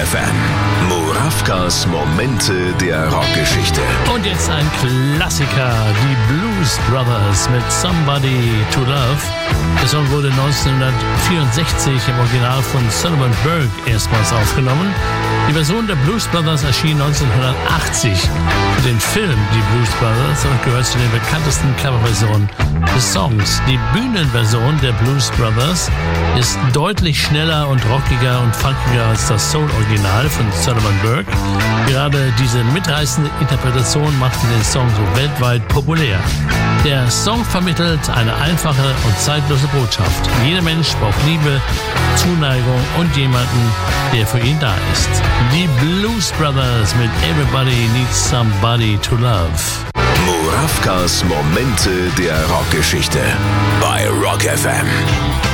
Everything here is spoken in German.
FM. Murawkas Momente der Rockgeschichte. Und jetzt ein Klassiker, die Blues Brothers mit Somebody to Love. Der Song wurde 1964 im Original von Solomon Burke erstmals aufgenommen. Die Version der Blues Brothers erschien 1980 für den Film Die Blues Brothers und gehört zu den bekanntesten Coverversionen des Songs. Die Bühnenversion der Blues Brothers ist deutlich schneller und rockiger und funkiger als das Soul-Original von Solomon Burke. Gerade diese mitreißende Interpretation machte den Song so weltweit populär. Der Song vermittelt eine einfache und zeitlose Botschaft. Jeder Mensch braucht Liebe, Zuneigung und jemanden, der für ihn da ist. Die Blues Brothers mit Everybody Needs Somebody to Love. Murawkas Momente der Rockgeschichte bei Rock FM.